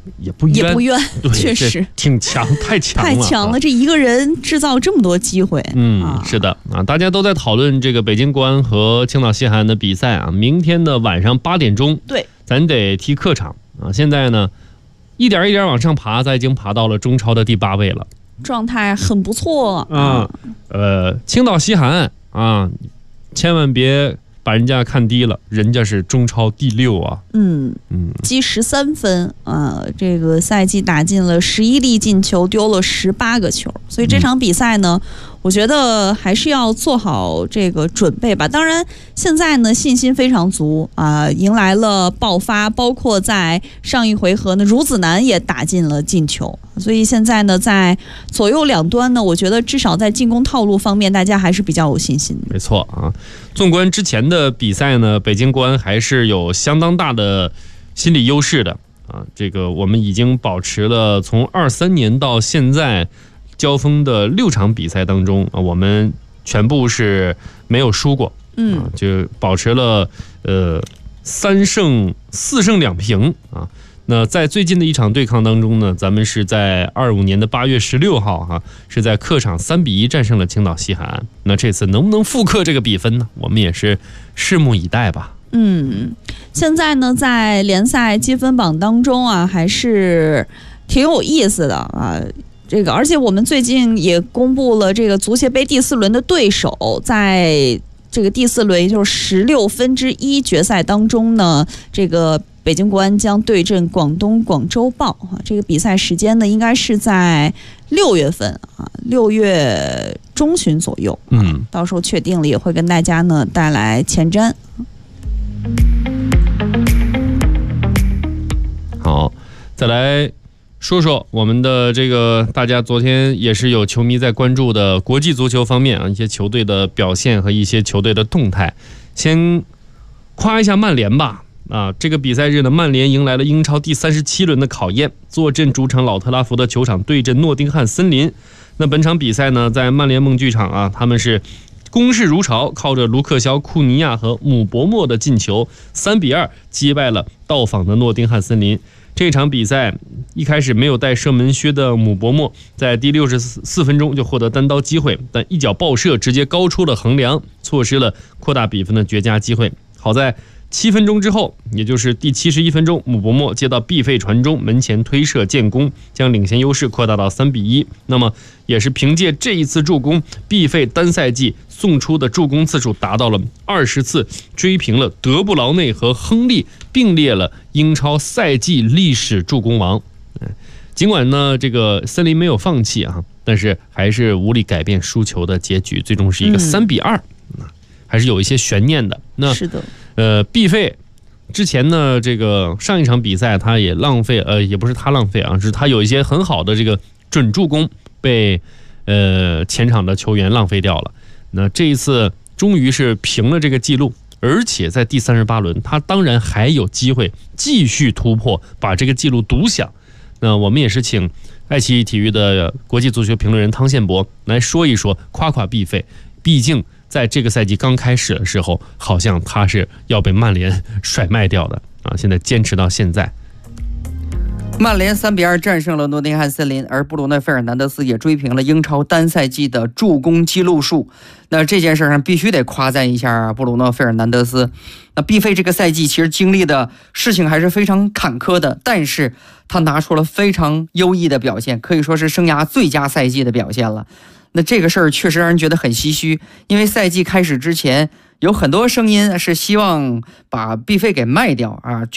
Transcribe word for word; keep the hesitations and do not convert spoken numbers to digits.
也不冤， 也不冤，确实挺强，太强了， 太强了！这一个人制造这么多机会， 嗯， 啊、 是的啊，大家都在讨论这个北京国安和青岛西海岸的比赛啊，明天的晚上八点钟， 对， 咱得踢客场啊。现在呢，一点一点往上爬，咱已经爬到了中超的第八位了， 状态很不错啊。呃，青岛西海岸啊，千万别把人家看低了，人家是中超第六啊。 嗯嗯，积十三分啊，这个赛季打进了十一粒进球，丢了十八个球，所以这场比赛呢，嗯、我觉得还是要做好这个准备吧。当然，现在呢信心非常足啊，迎来了爆发，包括在上一回合呢，孺子男也打进了进球，所以现在呢，在左右两端呢，我觉得至少在进攻套路方面，大家还是比较有信心的。 没错啊，纵观之前的比赛呢，北京国安还是有相当大的心理优势的啊。这个我们已经保持了从二三年到现在交锋的六场比赛当中啊，我们全部是没有输过，嗯，就保持了呃三胜四胜两平啊。那在最近的一场对抗当中呢，咱们是在二五年的八月十六号哈、啊，是在客场三比一战胜了青岛西海岸。那这次能不能复刻这个比分呢？我们也是拭目以待吧。 嗯，现在呢，在联赛积分榜当中啊，还是挺有意思的啊。这个，而且我们最近也公布了这个足协杯第四轮的对手，在这个第四轮，也就是十六分之一决赛当中呢，这个北京国安将对阵广东广州豹啊。这个比赛时间呢，应该是在六月份啊，六月中旬左右。嗯，到时候确定了也会跟大家呢带来前瞻。 好，再来说说我们的这个大家昨天也是有球迷在关注的国际足球方面啊，一些球队的表现和一些球队的动态。先夸一下曼联吧。啊，这个比赛日呢，曼联迎来了英超第三十七轮的考验，坐镇主场老特拉福德球场对阵诺丁汉森林。那本场比赛呢，在曼联梦剧场啊，他们是攻势如潮，靠着卢克肖、库尼亚和姆伯莫的进球，三比二击败了到访的诺丁汉森林。这场比赛一开始没有带射门靴的姆伯莫，在第六十四分钟就获得单刀机会，但一脚爆射直接高出了横梁，错失了扩大比分的绝佳机会。好在七分钟之后，也就是第七十一分钟，姆伯莫接到毕费传中，门前推射建功，将领先优势扩大到三比一。那么也是凭借这一次助攻，毕费单赛季送出的助攻次数达到了二十次，追平了德布劳内和亨利，并列了英超赛季历史助攻王。尽管呢，这个森林没有放弃啊，但是还是无力改变输球的结局，最终是一个三比二、嗯，还是有一些悬念的。那是的。 呃，毕费之前呢，这个上一场比赛他也浪费，呃，也不是他浪费啊，是他有一些很好的这个准助攻被呃前场的球员浪费掉了。那这一次终于是平了这个记录，而且在第三十八轮，他当然还有机会继续突破，把这个记录独享。那我们也是请爱奇艺体育的国际足球评论人汤宪博来说一说，夸夸毕费，毕竟在这个赛季刚开始的时候，好像他是要被曼联甩卖掉的啊！现在坚持到现在。 曼联三比二战胜了诺丁汉森林，而布鲁诺·费尔南德斯也追平了英超单赛季的助攻记录数。那这件事上必须得夸赞一下布鲁诺·费尔南德斯。那毕费这个赛季其实经历的事情还是非常坎坷的，但是他拿出了非常优异的表现，可以说是生涯最佳赛季的表现了。那这个事儿确实让人觉得很唏嘘，因为赛季开始之前有很多声音是希望把毕费给卖掉啊。